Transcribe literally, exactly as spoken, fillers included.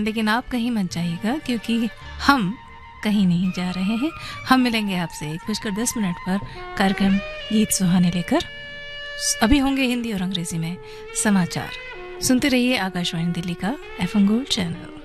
लेकिन आप कहीं मत जाइएगा क्योंकि हम कहीं नहीं जा रहे हैं। हम मिलेंगे आपसे एक बजकर दस मिनट पर कार्यक्रम गीत सुहाने लेकर। अभी होंगे हिंदी और अंग्रेजी में समाचार। सुनते रहिए आकाशवाणी दिल्ली का एफ एम गोल्ड चैनल।